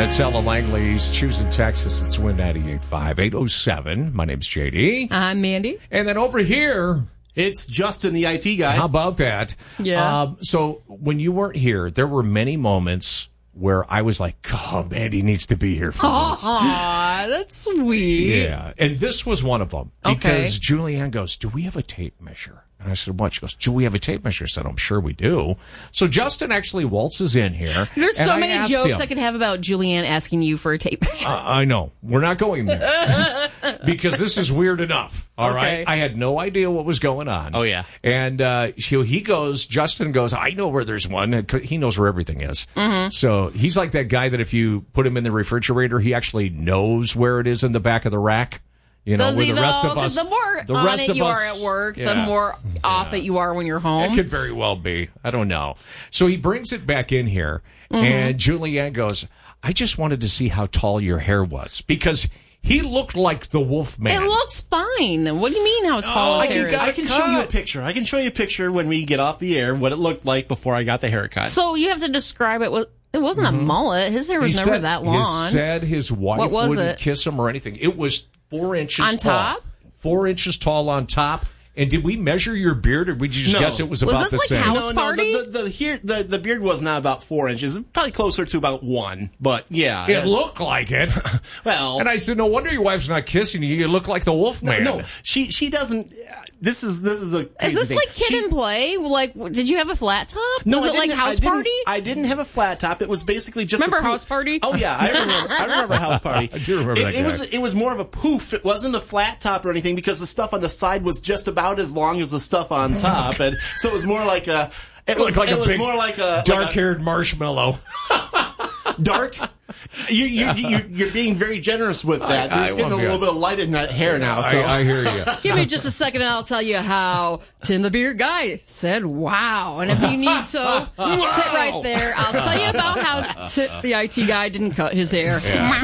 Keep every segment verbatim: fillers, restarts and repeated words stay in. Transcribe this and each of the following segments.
That's Ella Langley's Choosing Texas. It's Win ninety-eight point five, eight oh seven. My name's J D. I'm Mandy. And then over here, it's Justin, the I T guy. How about that? Yeah. Um, so when you weren't here, there were many moments where I was like, oh, Mandy needs to be here for this. Aw, that's sweet. Yeah. And this was one of them. Okay. Because Julianne goes, do we have a tape measure? And I said, what? She goes, do we have a tape measure? I said, I'm sure we do. So Justin actually waltzes in here. There's so I many jokes him, I could have about Julianne asking you for a tape measure. Uh, I know. We're not going there. Because this is weird enough. All Okay. right. I had no idea what was going on. Oh, yeah. And uh, he, he goes, Justin goes, I know where there's one. He knows where everything is. Mm-hmm. So he's like that guy that if you put him in the refrigerator, he actually knows where it is in the back of the rack. You know, Does where he the rest though? of us, the more the on rest it of you us, are at work, yeah. the more off Yeah. it you are when you're home. It could very well be. I don't know. So he brings it back in here, mm-hmm. and Julianne goes, I just wanted to see how tall your hair was. Because he looked like the Wolf Man. It looks fine. What do you mean how tall Oh, I his hair can, is? I can show you a picture. I can show you a picture when we get off the air, what it looked like before I got the haircut. So you have to describe it. With, it wasn't mm-hmm. a mullet. His hair was he never said, that long. He said his wife What was wouldn't it? kiss him or anything. It was four inches on tall. top? Four inches tall on top. And did we measure your beard, or did we just No. guess it was Was about this the like same? house no, no, party? the, the, the, here, the, the beard was not about four inches. Probably closer to about one. But, yeah. It looked like it. Well. And I said, no wonder your wife's not kissing you. You look like the Wolf Man. No, no, she she doesn't. This is this is a. Is crazy this thing. like kid She- and play? Like, did you have a flat top? No, was I it like didn't- I house didn't- party? I didn't have a flat top. It was basically just Remember a poof. House Party? Oh yeah, I remember. I remember House Party. I do remember it, that it guy. was it was more of a poof. It wasn't a flat top or anything because the stuff on the side was just about as long as the stuff on top, and so it was more like a. It was, Looked like it a was big more like a dark-haired marshmallow. like a dark. You, you, you, you're being very generous with that. I- I There's getting a won't little guess. bit of light in that hair now. So I, I hear you. Give me just a second and I'll tell you how Tim the Beard Guy said wow. And if you need so, sit right there. I'll tell you about how Tim the I T guy didn't cut his hair.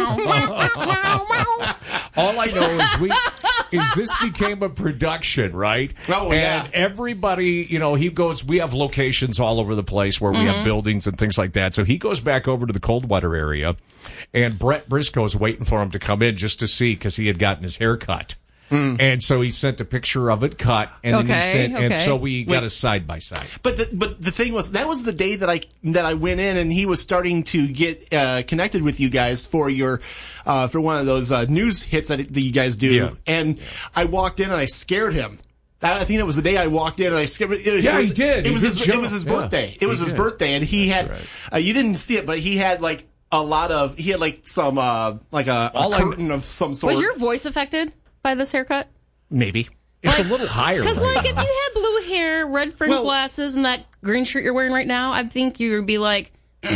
All I know is we is this became a production, right? Oh, and yeah. everybody, you know, he goes, we have locations all over the place where we have buildings and things like that. So he goes back over to the Coldwater area, and Brett Briscoe's waiting for him to come in just to see because he had gotten his hair cut. And so he sent a picture of it cut, and then he Okay, sent, and okay. so we got Wait. a side by side. But the, but the thing was, that was the day that I that I went in, and he was starting to get uh, connected with you guys for your uh, for one of those uh, news hits that, that you guys do. Yeah. And I walked in and I scared him. I think that was the day I walked in and I scared him. It, Yeah, it was, he did. It He was did his. jump. It was his Yeah, birthday. he It was his did. birthday, and he had. That's Uh, you didn't see it, but he had like a lot of. He had like some uh, like a, a All I- curtain of some sort. Was your voice affected by this haircut? Maybe. It's a little higher. Because, right like, if now. you had blue hair, red fringe Well- glasses, and that green shirt you're wearing right now, I think you would be like, He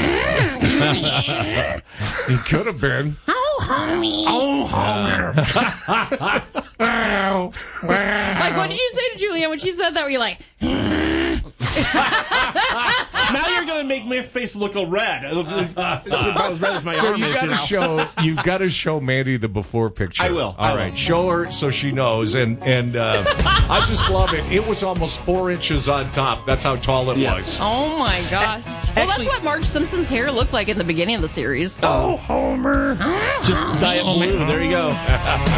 could have been. oh, homie. Oh, Homer. Like, what did you say to Julianne when she said that? Were you like, Now you're gonna make my face look a red. It look- it's about as red as my So arm you is. got You to know? show you got to show Mandy the before picture. I will. All I right, will. show her so she knows. And and uh, I just love it. It was almost four inches on top. That's how tall it Yeah. was. oh my God. Well, that's Actually- what Marge Simpson's hair looked like in the beginning of the series. Oh, Homer! Just diet blue. There you go.